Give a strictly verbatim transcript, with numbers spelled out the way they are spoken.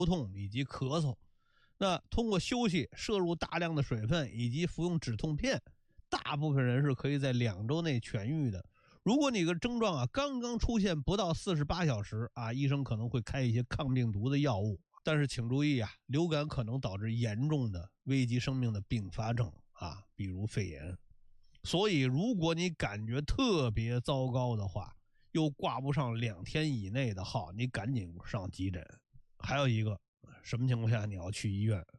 头痛以及咳嗽。那通过休息、摄入大量的水分以及服用止痛片，大部分人是可以在两周内痊愈的。如果你的症状啊刚刚出现不到四十八小时啊，医生可能会开一些抗病毒的药物。但是请注意啊，流感可能导致严重的危及生命的并发症啊，比如肺炎。所以如果你感觉特别糟糕的话，又挂不上两天以内的号，你赶紧上急诊。还有一个，什么情况下你要去医院？